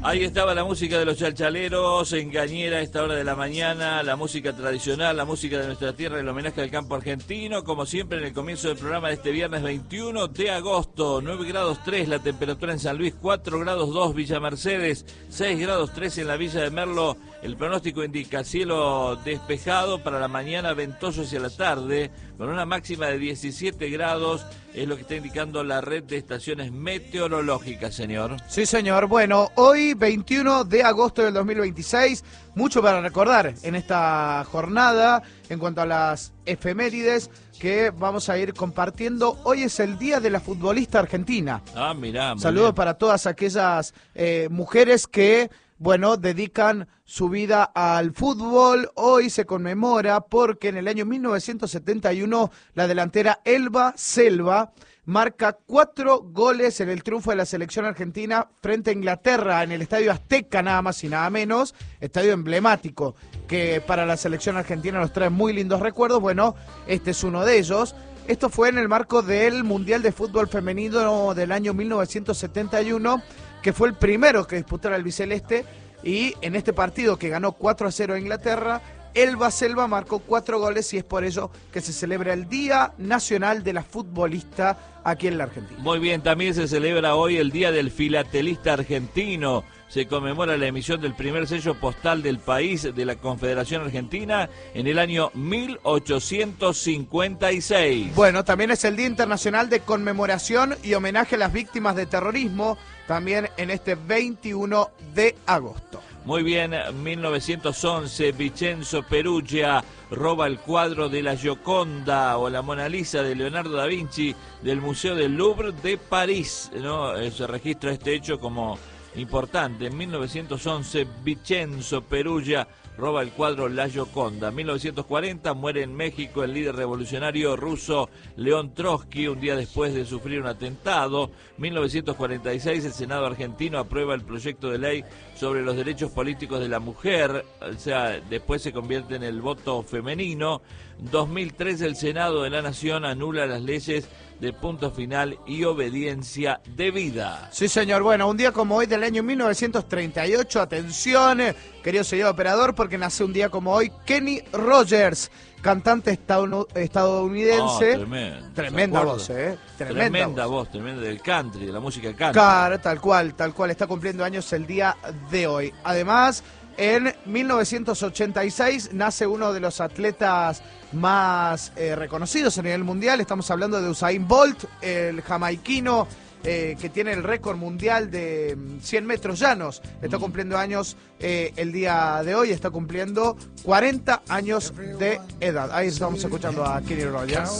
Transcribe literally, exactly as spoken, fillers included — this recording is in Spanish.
Ahí estaba la música de los chalchaleros, engañera a esta hora de la mañana, la música tradicional, la música de nuestra tierra, el homenaje al campo argentino, como siempre en el comienzo del programa de este viernes veintiuno de agosto, nueve grados tres la temperatura en San Luis, cuatro grados dos Villa Mercedes, seis grados tres en la Villa de Merlo, el pronóstico indica cielo despejado para la mañana, ventoso hacia la tarde, con una máxima de diecisiete grados, es lo que está indicando la red de estaciones meteorológicas, señor. Sí, señor. Bueno, hoy veintiuno de agosto del dos mil veintiséis, mucho para recordar en esta jornada en cuanto a las efemérides que vamos a ir compartiendo. Hoy es el Día de la Futbolista Argentina. Ah, mirá. Saludos bien. para todas aquellas eh, mujeres que, bueno, dedican su vida al fútbol. Hoy se conmemora porque en el año mil novecientos setenta y uno la delantera Elba Selva marca cuatro goles en el triunfo de la selección argentina frente a Inglaterra en el Estadio Azteca, nada más y nada menos, estadio emblemático que para la selección argentina nos trae muy lindos recuerdos. Bueno, este es uno de ellos. Esto fue en el marco del Mundial de Fútbol Femenino del año mil novecientos setenta y uno, que fue el primero que disputara el albiceleste, y en este partido que ganó cuatro a cero a Inglaterra, Elba Selva marcó cuatro goles y es por ello que se celebra el Día Nacional de la Futbolista aquí en la Argentina. Muy bien, también se celebra hoy el Día del Filatelista Argentino. Se conmemora la emisión del primer sello postal del país de la Confederación Argentina en el año mil ochocientos cincuenta y seis. Bueno, también es el Día Internacional de Conmemoración y Homenaje a las Víctimas de Terrorismo, también en este veintiuno de agosto. Muy bien, mil novecientos once, Vincenzo Perugia roba el cuadro de la Gioconda o la Mona Lisa de Leonardo da Vinci del Museo del Louvre de París, ¿no? Se registra este hecho como importante. En mil novecientos once, Vincenzo Perugia roba el cuadro La Gioconda. mil novecientos cuarenta, muere en México el líder revolucionario ruso León Trotsky, un día después de sufrir un atentado. mil novecientos cuarenta y seis, el Senado argentino aprueba el proyecto de ley sobre los derechos políticos de la mujer, o sea, después se convierte en el voto femenino. dos mil tres, el Senado de la Nación anula las leyes de punto final y obediencia debida. Sí, señor. Bueno, un día como hoy del año mil novecientos treinta y ocho, atención, querido señor operador, porque nace un día como hoy Kenny Rogers, cantante estadounidense. Oh, tremendo. Tremenda voz, ¿eh? Tremenda, tremenda voz. voz, tremenda del country, de la música country. Claro, tal cual, tal cual. Está cumpliendo años el día de hoy. Además, en mil novecientos ochenta y seis nace uno de los atletas más eh, reconocidos a nivel mundial. Estamos hablando de Usain Bolt, el jamaiquino eh, que tiene el récord mundial de cien metros llanos. Está cumpliendo años eh, el día de hoy, está cumpliendo cuarenta años de edad. Ahí estamos escuchando a Kenny Rogers.